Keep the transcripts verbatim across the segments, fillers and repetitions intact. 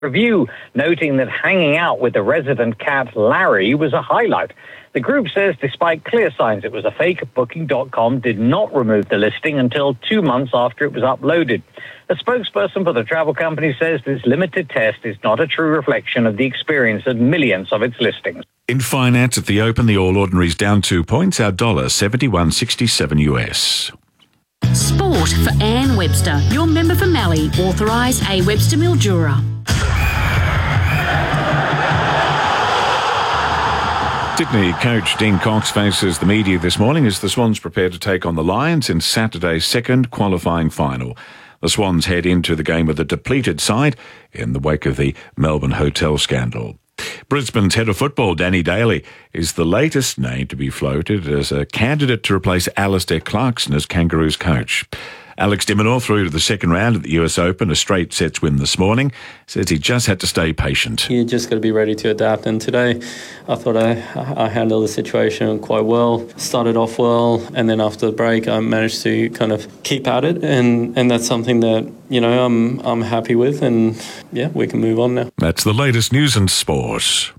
review, noting that hanging out with the resident cat Larry was a highlight. The group says despite clear signs it was a fake, Booking dot com did not remove the listing until two months after it was uploaded. A spokesperson for the travel company says this limited test is not a true reflection of the experience of millions of its listings. In finance at the Open, the All Ordinaries down two points, our dollar seventy-one sixty-seven U S. Sport for Anne Webster, your member for Mallee, authorised A Webster Mildura. Sydney coach Dean Cox faces the media this morning as the Swans prepare to take on the Lions in Saturday's second qualifying final. The Swans head into the game with a depleted side in the wake of the Melbourne hotel scandal. Brisbane's head of football, Danny Daly, is the latest name to be floated as a candidate to replace Alistair Clarkson as Kangaroos coach. Alex de Minaur through to the second round at the U S Open, a straight sets win this morning, says he just had to stay patient. You just got to be ready to adapt, and today I thought I, I handled the situation quite well, started off well, and then after the break I managed to kind of keep at it, and, and that's something that, you know, I'm, I'm happy with, and yeah, we can move on now. That's the latest news and sport.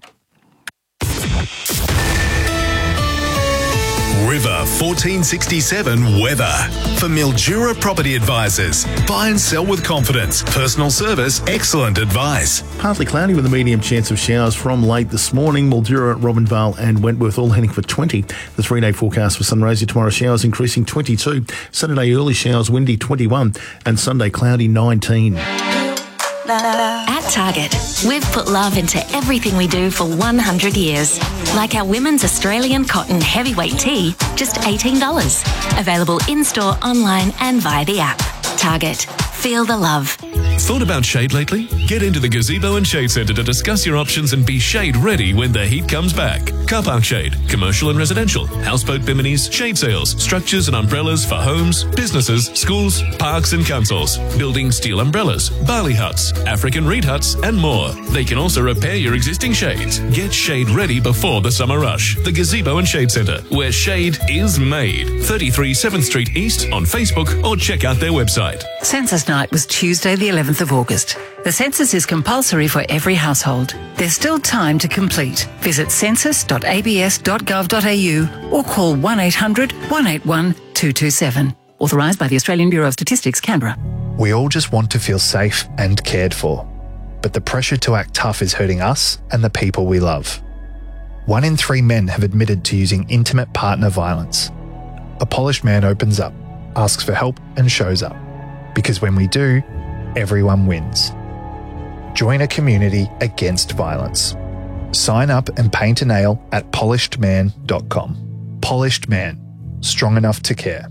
River fourteen sixty-seven weather. For Mildura Property Advisors. Buy and sell with confidence. Personal service, excellent advice. Partly cloudy with a medium chance of showers from late this morning. Mildura, Robinvale and Wentworth all heading for twenty. The three-day forecast for Sunraysia tomorrow, showers increasing twenty-two. Saturday early showers windy twenty-one. And Sunday cloudy nineteen. At Target, we've put love into everything we do for one hundred years. Like our women's Australian cotton heavyweight tee, just eighteen dollars. Available in-store, online and via the app. Target. Feel the love. Thought about shade lately? Get into the Gazebo and Shade Centre to discuss your options and be shade ready when the heat comes back. Car park shade, commercial and residential, houseboat biminis, shade sails, structures and umbrellas for homes, businesses, schools, parks and councils, building steel umbrellas, barley huts, African reed huts and more. They can also repair your existing shades. Get shade ready before the summer rush. The Gazebo and Shade Centre, where shade is made. thirty-three seventh Street East on Facebook or check out their website. Census night was Tuesday the eleventh of August. The census is compulsory for every household. There's still time to complete. Visit census dot a b s dot gov dot a u or call one eight hundred one eight one two two seven. Authorised by the Australian Bureau of Statistics, Canberra. We all just want to feel safe and cared for. But the pressure to act tough is hurting us and the people we love. One in three men have admitted to using intimate partner violence. A polished man opens up, asks for help and shows up. Because when we do, everyone wins. Join a community against violence. Sign up and paint a nail at polished man dot com. Polished Man. Strong enough to care.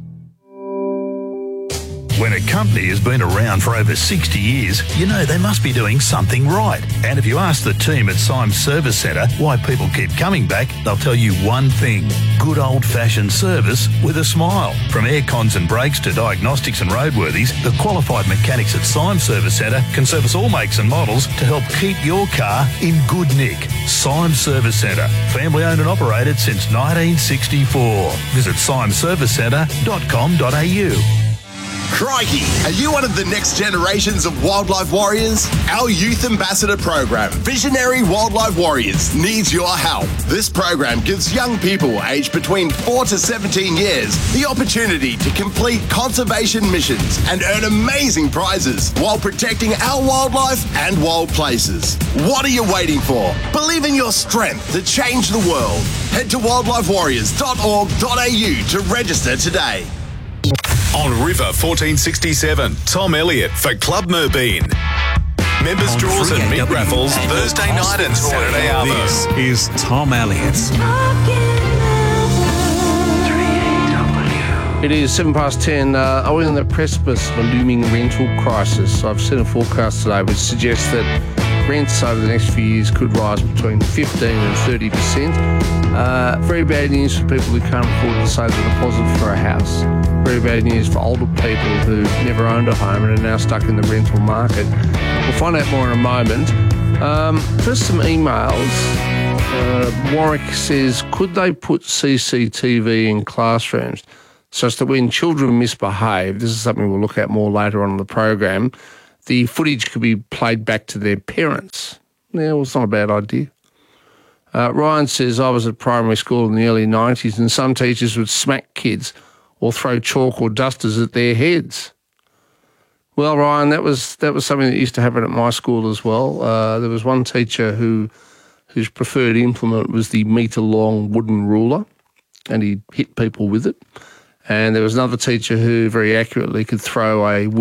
When a company has been around for over sixty years, you know they must be doing something right. And if you ask the team at Symes Service Centre why people keep coming back, they'll tell you one thing: good old-fashioned service with a smile. From air cons and brakes to diagnostics and roadworthies, the qualified mechanics at Symes Service Centre can service all makes and models to help keep your car in good nick. Symes Service Centre, family owned and operated since nineteen sixty-four. Visit symes service centre dot com dot a u. Crikey! Are you one of the next generations of wildlife warriors? Our Youth Ambassador program, Visionary Wildlife Warriors, needs your help. This program gives young people aged between four to seventeen years the opportunity to complete conservation missions and earn amazing prizes while protecting our wildlife and wild places. What are you waiting for? Believe in your strength to change the world. Head to wildlife warriors dot org dot a u to register today. On River fourteen sixty-seven, Tom Elliott for Club Merbeen. Members' draws and meat raffles Thursday night and Saturday arvo. This is Tom Elliott. It is seven past ten. Uh, are we on the precipice of a looming rental crisis? I've seen a forecast today which suggests that rents over the next few years could rise between fifteen and thirty percent. Uh, very bad news for people who can't afford to save the deposit for a house. Very bad news for older people who never owned a home and are now stuck in the rental market. We'll find out more in a moment. Um, first, some emails. Uh, Warwick says, could they put C C T V in classrooms such that when children misbehave, this is something we'll look at more later on in the program, the footage could be played back to their parents. Yeah, well, it's not a bad idea. Uh, Ryan says, I was at primary school in the early nineties and some teachers would smack kids or throw chalk or dusters at their heads. Well, Ryan, that was that was something that used to happen at my school as well. Uh, there was one teacher who whose preferred implement was the metre-long wooden ruler, and he hit people with it. And there was another teacher who very accurately could throw a